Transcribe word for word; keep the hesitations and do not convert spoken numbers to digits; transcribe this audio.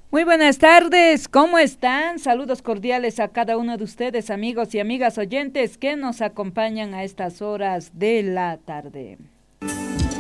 Muy buenas tardes, ¿cómo están? Saludos cordiales a cada uno de ustedes, amigos y amigas oyentes que nos acompañan a estas horas de la tarde.